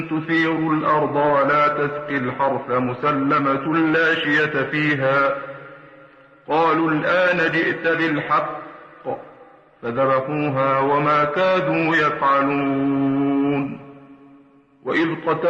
تثير الأرض ولا تسقي الحرث مسلمة لا شية فيها. قالوا الآن جئت بالحق، فذبحوها وما كادوا يفعلون. وإذ قتلوا